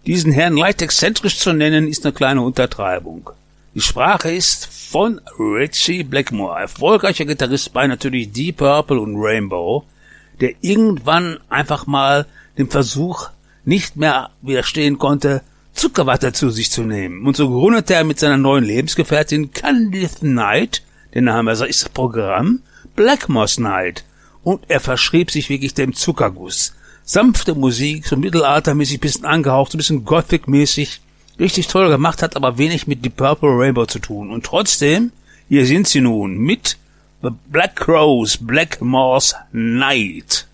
Diesen Herrn leicht exzentrisch zu nennen, ist eine kleine Untertreibung. Die Sprache ist von Ritchie Blackmore, erfolgreicher Gitarrist bei natürlich Deep Purple und Rainbow, der irgendwann einfach mal dem Versuch nicht mehr widerstehen konnte, Zuckerwatte zu sich zu nehmen. Und so gründete er mit seiner neuen Lebensgefährtin Candice Night, der Name ist das Programm, Blackmore's Night. Und er verschrieb sich wirklich dem Zuckerguss. Sanfte Musik, so mittelaltermäßig, bisschen angehaucht, so ein bisschen Gothic-mäßig, richtig toll gemacht, hat aber wenig mit Deep Purple Rainbow zu tun. Und trotzdem, hier sind sie nun mit The Black Crowes, Blackmore's Night.